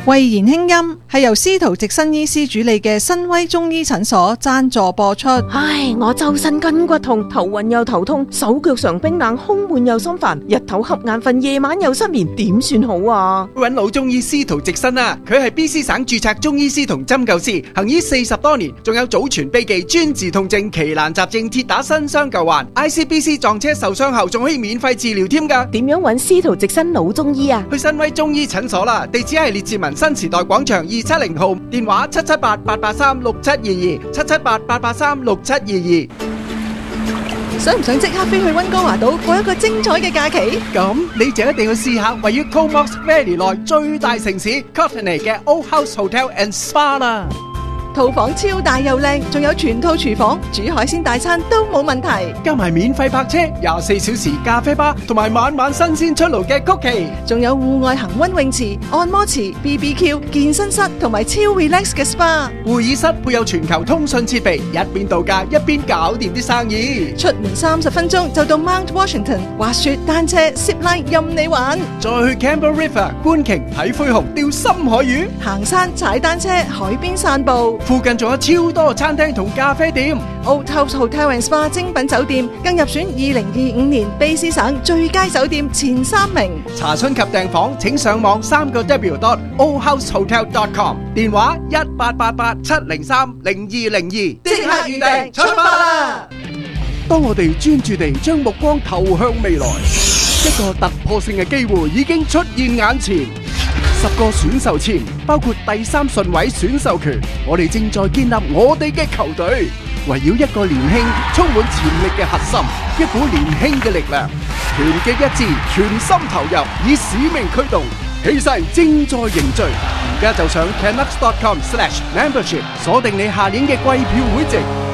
慧言輕音係由司徒直新醫師主理嘅新威中醫診所贊助播出。 唉，我周身筋骨痛，頭暈又頭痛，手腳常冰冷，胸悶又心煩，日頭瞌眼瞓，夜晚又失眠，點算好啊？ 揾老中醫司徒直新啊，佢係 BC 省註冊中醫師同針灸師，行醫40多年，仲有祖傳秘技專治痛症、奇難雜症，鐵打新傷舊患。ICBC 撞車受傷後仲可以免費治療添㗎。 點樣揾司徒直新老中醫啊？ 去新威中醫診所啦，地址係列治文新時代廣場270號，電話778-883-6722，778-883-6722。 想唔想即刻飛去溫哥華島過一個精彩嘅假期？ 咁你就一定要試下位於 Comox Valley 內最大城市 Courtenay 嘅 Old House Hotel and Spa 啦。 套房超大又靚，仲有全套廚房，煮海鮮大餐都冇問題。 加埋免費泊車、24小時咖啡吧，同埋晚晚新鮮出爐嘅曲奇， 仲有戶外恒溫泳池、按摩池、BBQ、健身室同埋超 relax 嘅 SPA。 會議室配有全球通訊設備，一邊度假一邊搞掂啲生意。 出門30分鐘就到 Mount Washington，滑雪、單車、zipline 任你玩。 再去 Campbell River 觀鯨、睇灰熊、釣深海魚， 行山、踩單車、海邊散步。 附近仲有超多餐廳同咖啡店。 Old House Hotel and Spa 精品酒店更入選2025年卑詩省最佳酒店前3名。 查詢及訂房請上網3w.oldhousehotel.com， 電話1888-703-0202， 即刻預訂出發啦！ 當我哋專注地將目光投向未來，一個突破性嘅機會已經出現眼前。10個選秀簽，包括第3順位選秀權，我哋正在建立我哋嘅球隊，圍繞一個年輕、充滿潛力嘅核心，一股年輕嘅力量，團結一致，全心投入，以使命驅動，氣勢正在凝聚。而家就上 Canucks.com/membership 鎖定你下年嘅季票會籍。